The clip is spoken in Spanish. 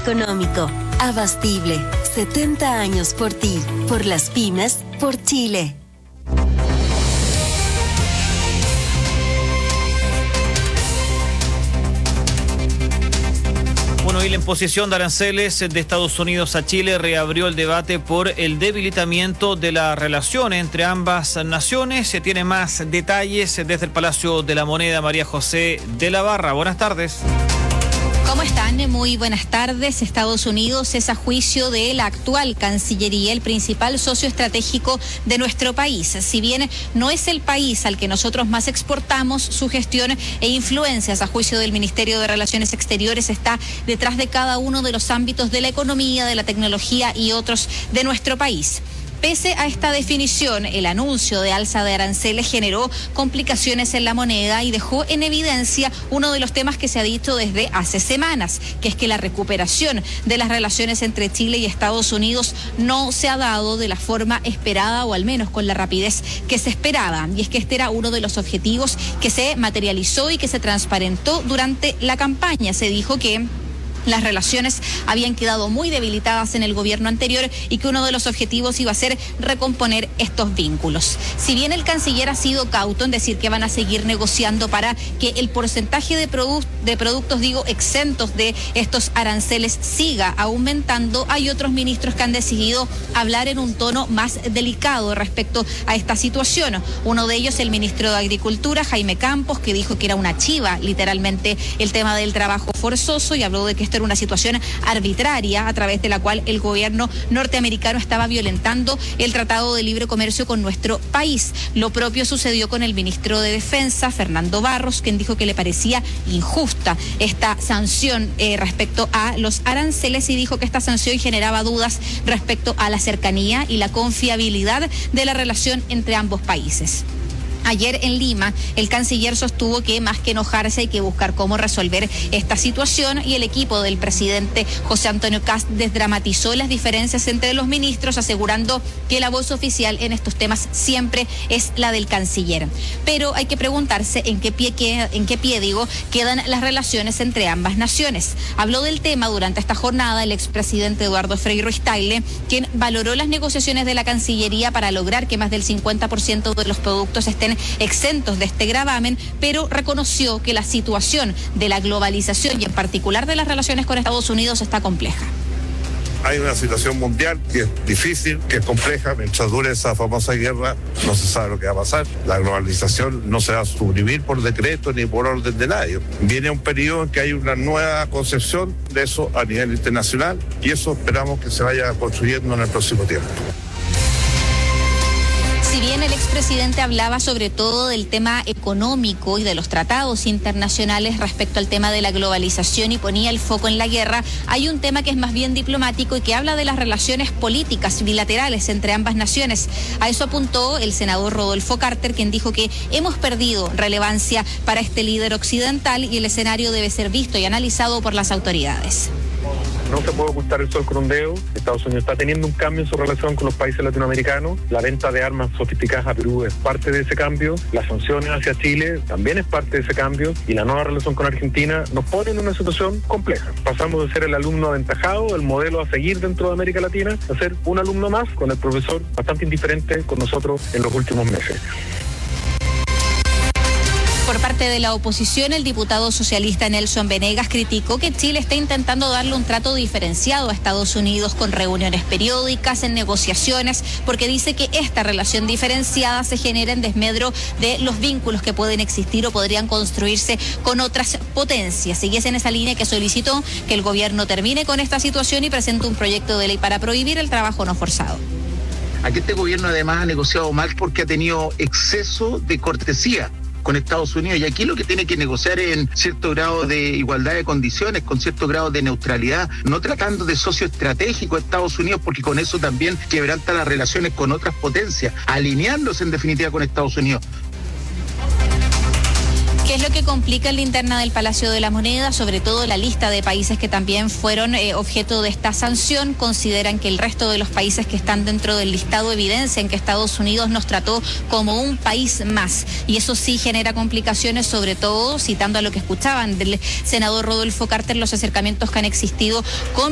económico. Abastible, 70 años por ti, por las pymes, por Chile. Bueno, y la imposición de aranceles de Estados Unidos a Chile reabrió el debate por el debilitamiento de la relación entre ambas naciones. Se tiene más detalles desde el Palacio de la Moneda. María José de la Barra, buenas tardes. ¿Cómo están? Muy buenas tardes. Estados Unidos es, a juicio de la actual Cancillería, el principal socio estratégico de nuestro país. Si bien no es el país al que nosotros más exportamos, su gestión e influencias, a juicio del Ministerio de Relaciones Exteriores, está detrás de cada uno de los ámbitos de la economía, de la tecnología y otros de nuestro país. Pese a esta definición, el anuncio de alza de aranceles generó complicaciones en la moneda y dejó en evidencia uno de los temas que se ha dicho desde hace semanas, que es que la recuperación de las relaciones entre Chile y Estados Unidos no se ha dado de la forma esperada, o al menos con la rapidez que se esperaba. Y es que este era uno de los objetivos que se materializó y que se transparentó durante la campaña. Se dijo que las relaciones habían quedado muy debilitadas en el gobierno anterior y que uno de los objetivos iba a ser recomponer estos vínculos. Si bien el canciller ha sido cauto en decir que van a seguir negociando para que el porcentaje de productos exentos de estos aranceles siga aumentando, hay otros ministros que han decidido hablar en un tono más delicado respecto a esta situación. Uno de ellos, el ministro de Agricultura, Jaime Campos, que dijo que era una chiva, literalmente, el tema del trabajo forzoso, y habló de que esto era una situación arbitraria a través de la cual el gobierno norteamericano estaba violentando el Tratado de Libre Comercio con nuestro país. Lo propio sucedió con el ministro de Defensa, Fernando Barros, quien dijo que le parecía injusta esta sanción respecto a los aranceles, y dijo que esta sanción generaba dudas respecto a la cercanía y la confiabilidad de la relación entre ambos países. Ayer en Lima, el canciller sostuvo que más que enojarse hay que buscar cómo resolver esta situación, y el equipo del presidente José Antonio Kast desdramatizó las diferencias entre los ministros, asegurando que la voz oficial en estos temas siempre es la del canciller. Pero hay que preguntarse en qué pie quedan las relaciones entre ambas naciones. Habló del tema durante esta jornada el expresidente Eduardo Frei Ruiz-Tagle, quien valoró las negociaciones de la Cancillería para lograr que más del 50% de los productos estén exentos de este gravamen, pero reconoció que la situación de la globalización y en particular de las relaciones con Estados Unidos está compleja. Hay una situación mundial que es difícil, que es compleja. Mientras dure esa famosa guerra, no se sabe lo que va a pasar. La globalización no se va a suprimir por decreto ni por orden de nadie. Viene un periodo en que hay una nueva concepción de eso a nivel internacional, y eso esperamos que se vaya construyendo en el próximo tiempo. Si bien el expresidente hablaba sobre todo del tema económico y de los tratados internacionales respecto al tema de la globalización y ponía el foco en la guerra, hay un tema que es más bien diplomático y que habla de las relaciones políticas bilaterales entre ambas naciones. A eso apuntó el senador Rodolfo Carter, quien dijo que hemos perdido relevancia para este líder occidental y el escenario debe ser visto y analizado por las autoridades. No se puede ocultar el sol con un dedo. Estados Unidos está teniendo un cambio en su relación con los países latinoamericanos. La venta de armas sofisticadas a Perú es parte de ese cambio. Las sanciones hacia Chile también es parte de ese cambio. Y la nueva relación con Argentina nos pone en una situación compleja. Pasamos de ser el alumno aventajado, el modelo a seguir dentro de América Latina, a ser un alumno más con el profesor bastante indiferente con nosotros en los últimos meses. Por parte de la oposición, el diputado socialista Nelson Venegas criticó que Chile está intentando darle un trato diferenciado a Estados Unidos con reuniones periódicas, en negociaciones, porque dice que esta relación diferenciada se genera en desmedro de los vínculos que pueden existir o podrían construirse con otras potencias. Y es en esa línea que solicitó que el gobierno termine con esta situación y presente un proyecto de ley para prohibir el trabajo no forzado. Aquí este gobierno además ha negociado mal porque ha tenido exceso de cortesía con Estados Unidos, y aquí lo que tiene que negociar es en cierto grado de igualdad de condiciones, con cierto grado de neutralidad, no tratando de socio estratégico a Estados Unidos, porque con eso también quebranta las relaciones con otras potencias, alineándose en definitiva con Estados Unidos. ¿Qué es lo que complica en la interna del Palacio de la Moneda? Sobre todo la lista de países que también fueron objeto de esta sanción. Consideran que el resto de los países que están dentro del listado evidencian que Estados Unidos nos trató como un país más. Y eso sí genera complicaciones, sobre todo, citando a lo que escuchaban del senador Rodolfo Carter, los acercamientos que han existido con